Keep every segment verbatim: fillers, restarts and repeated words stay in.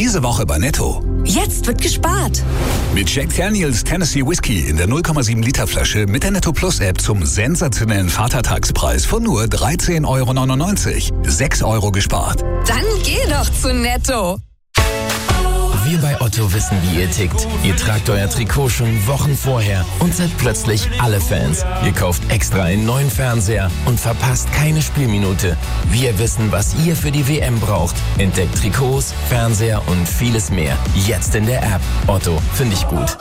Diese Woche bei Netto. Jetzt wird gespart. Mit Jack Daniels Tennessee Whiskey in der null Komma sieben Liter Flasche mit der Netto Plus App zum sensationellen Vatertagspreis von nur dreizehn Euro neunundneunzig. sechs Euro gespart. Dann geh doch zu Netto. Wir bei Otto wissen, wie ihr tickt. Ihr tragt euer Trikot schon Wochen vorher und seid plötzlich alle Fans. Ihr kauft extra einen neuen Fernseher und verpasst keine Spielminute. Wir wissen, was ihr für die W M braucht. Entdeckt Trikots, Fernseher und vieles mehr. Jetzt in der App. Otto, finde ich gut.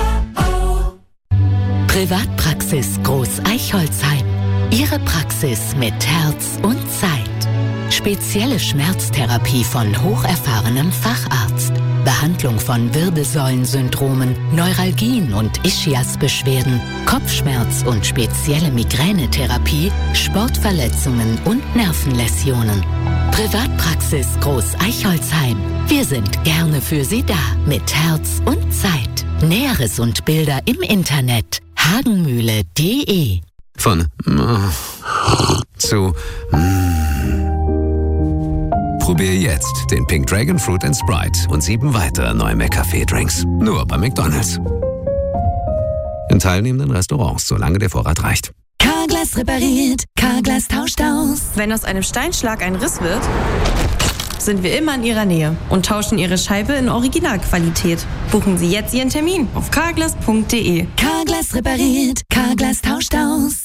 Privatpraxis Groß Eichholzheim. Ihre Praxis mit Herz und Zeit. Spezielle Schmerztherapie von hocherfahrenem Facharzt. Behandlung von Wirbelsäulensyndromen, Neuralgien und Ischiasbeschwerden, Kopfschmerz und spezielle Migränetherapie, Sportverletzungen und Nervenläsionen. Privatpraxis Groß Eichholzheim. Wir sind gerne für Sie da mit Herz und Zeit. Näheres und Bilder im Internet hagenmühle punkt de. Von mm, zu mm. Probier jetzt den Pink Dragon Fruit and Sprite und sieben weitere neue McCafé-Drinks. Nur bei McDonald's. In teilnehmenden Restaurants, solange der Vorrat reicht. Carglass repariert, Carglass tauscht aus. Wenn aus einem Steinschlag ein Riss wird, sind wir immer in Ihrer Nähe und tauschen Ihre Scheibe in Originalqualität. Buchen Sie jetzt Ihren Termin auf carglass punkt de. Carglass repariert, Carglass tauscht aus.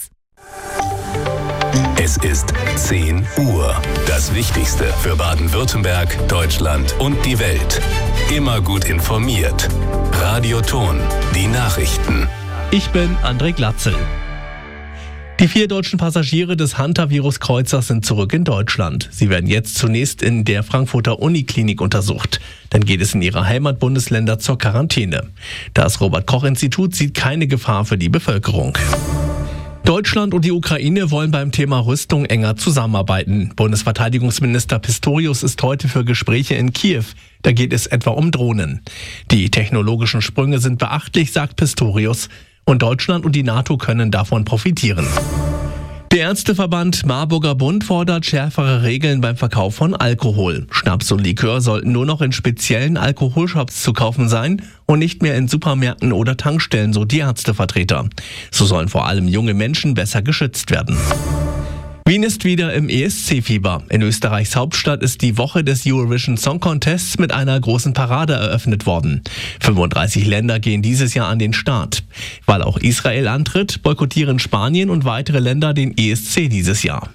Es ist zehn Uhr. Das Wichtigste für Baden-Württemberg, Deutschland und die Welt. Immer gut informiert. Radio Ton, die Nachrichten. Ich bin André Glatzel. Die vier deutschen Passagiere des Hantavirus-Kreuzers sind zurück in Deutschland. Sie werden jetzt zunächst in der Frankfurter Uniklinik untersucht. Dann geht es in ihre Heimatbundesländer zur Quarantäne. Das Robert-Koch-Institut sieht keine Gefahr für die Bevölkerung. Deutschland und die Ukraine wollen beim Thema Rüstung enger zusammenarbeiten. Bundesverteidigungsminister Pistorius ist heute für Gespräche in Kiew. Da geht es etwa um Drohnen. Die technologischen Sprünge sind beachtlich, sagt Pistorius. Und Deutschland und die NATO können davon profitieren. Der Ärzteverband Marburger Bund fordert schärfere Regeln beim Verkauf von Alkohol. Schnaps und Likör sollten nur noch in speziellen Alkoholshops zu kaufen sein und nicht mehr in Supermärkten oder Tankstellen, so die Ärztevertreter. So sollen vor allem junge Menschen besser geschützt werden. Wien ist wieder im E S C-Fieber. In Österreichs Hauptstadt ist die Woche des Eurovision Song Contests mit einer großen Parade eröffnet worden. fünfunddreißig Länder gehen dieses Jahr an den Start. Weil auch Israel antritt, boykottieren Spanien und weitere Länder den E S C dieses Jahr.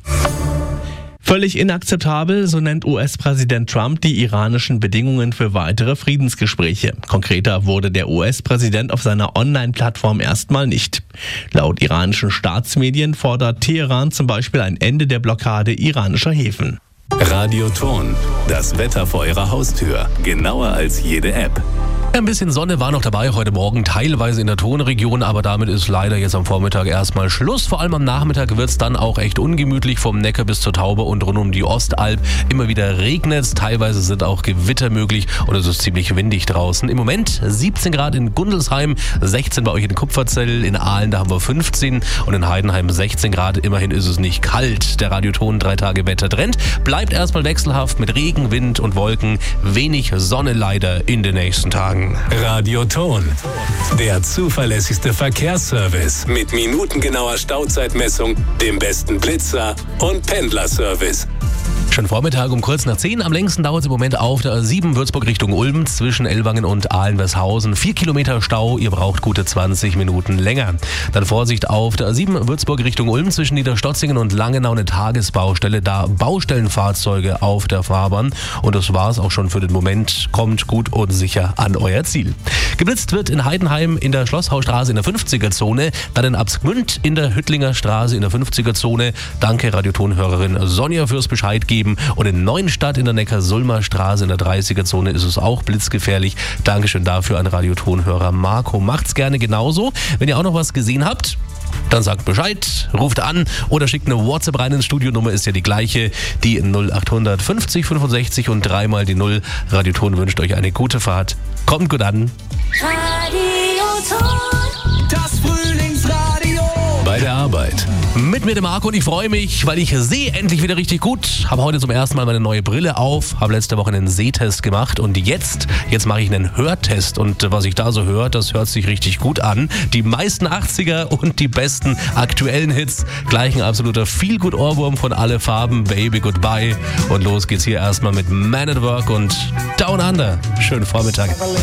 Völlig inakzeptabel, so nennt U S-Präsident Trump die iranischen Bedingungen für weitere Friedensgespräche. Konkreter wurde der U S-Präsident auf seiner Online-Plattform erstmal nicht. Laut iranischen Staatsmedien fordert Teheran zum Beispiel ein Ende der Blockade iranischer Häfen. Radio Ton, das Wetter vor Ihrer Haustür, genauer als jede App. Ein bisschen Sonne war noch dabei heute Morgen, teilweise in der Tonregion, aber damit ist leider jetzt am Vormittag erstmal Schluss. Vor allem am Nachmittag wird es dann auch echt ungemütlich vom Neckar bis zur Taube und rund um die Ostalb. Immer wieder regnet es, teilweise sind auch Gewitter möglich und es ist ziemlich windig draußen. Im Moment siebzehn Grad in Gundelsheim, sechzehn bei euch in Kupferzell, in Aalen, da haben wir fünfzehn und in Heidenheim sechzehn Grad. Immerhin ist es nicht kalt. Der Radioton drei Tage Wettertrend bleibt erstmal wechselhaft mit Regen, Wind und Wolken. Wenig Sonne leider in den nächsten Tagen. Radio Ton, der zuverlässigste Verkehrsservice mit minutengenauer Stauzeitmessung, dem besten Blitzer und Pendlerservice. Schon Vormittag um kurz nach zehn. Am längsten dauert es im Moment auf der A sieben Würzburg Richtung Ulm zwischen Ellwangen und Ahlen-Westhausen. Vier Kilometer Stau, ihr braucht gute zwanzig Minuten länger. Dann Vorsicht auf der A sieben Würzburg Richtung Ulm zwischen Niederstotzingen und Langenau eine Tagesbaustelle. Da Baustellenfahrzeuge auf der Fahrbahn. Und das war's auch schon für den Moment. Kommt gut und sicher an euer Ziel. Geblitzt wird in Heidenheim in der Schlosshausstraße in der fünfziger-Zone. Dann in Absgmünd in der Hüttlinger Straße in der fünfziger-Zone. Danke Radiotonhörerin Sonja fürs Bescheid geben. Und in Neuenstadt in der Neckar-Sulmer Straße in der dreißiger-Zone ist es auch blitzgefährlich. Dankeschön dafür an Radiotonhörer Marco. Macht's gerne genauso. Wenn ihr auch noch was gesehen habt, dann sagt Bescheid, ruft an oder schickt eine WhatsApp rein ins Studio. Nummer ist ja die gleiche, die null acht fünfzig fünfundsechzig und dreimal die null. Radioton wünscht euch eine gute Fahrt. Kommt gut an. Radio Ton. Das Frühlingsradio. Bei der Arbeit, Mit mir der Marco und ich freue mich, weil ich sehe endlich wieder richtig gut. Habe heute zum ersten Mal meine neue Brille auf, habe letzte Woche einen Sehtest gemacht und jetzt, jetzt mache ich einen Hörtest. Und was ich da so höre, das hört sich richtig gut an. Die meisten achtziger und die besten aktuellen Hits. Gleich ein absoluter Feel-Good-Ohrwurm von Alle Farben, Baby Goodbye. Und los geht's hier erstmal mit Man at Work und Down Under. Schönen Vormittag.